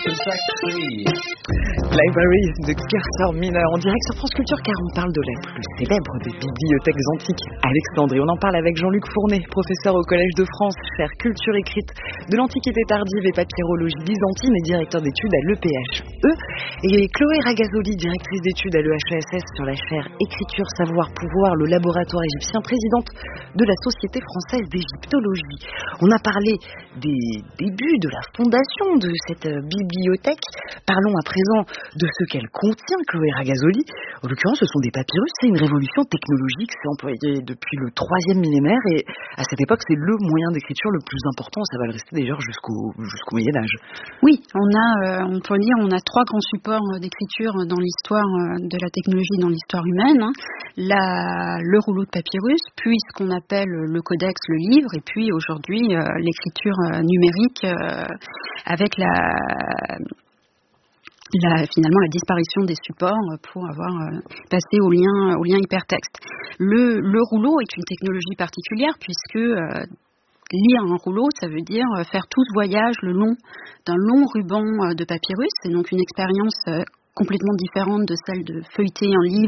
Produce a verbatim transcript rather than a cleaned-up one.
Libraries de curseurs mineurs en direct sur France Culture, car on parle de la plus célèbre des bibliothèques antiques, Alexandrie. On en parle avec Jean-Luc Fournet, professeur au Collège de France, chaire culture écrite de l'Antiquité tardive et papyrologie byzantine et directeur d'études à l'E P H E. Et Chloé Ragazoli, directrice d'études à l'E H E S S sur la chaire écriture, savoir, pouvoir, le laboratoire égyptien, présidente de la Société française d'égyptologie. On a parlé des débuts, de la fondation de cette bibliothèque. Parlons à présent de ce qu'elle contient, Chloé Ragazoli. En l'occurrence, ce sont des papyrus. C'est une révolution technologique. C'est employé depuis le troisième millénaire et à cette époque, c'est le moyen d'écriture le plus important. Ça va le rester d'ailleurs jusqu'au, jusqu'au Moyen-Âge. Oui, on a, euh, on peut dire, on a trois grands supports d'écriture dans l'histoire de la technologie, dans l'histoire humaine. Hein. La, le rouleau de papyrus, puis ce qu'on appelle le codex, le livre, et puis aujourd'hui euh, l'écriture euh, numérique euh, avec la La, finalement la disparition des supports pour avoir euh, passé au lien, au lien hypertexte. Le, le rouleau est une technologie particulière puisque euh, lire un rouleau, ça veut dire faire tout ce voyage le long d'un long ruban de papyrus. C'est donc une expérience euh, complètement différente de celle de feuilleter un livre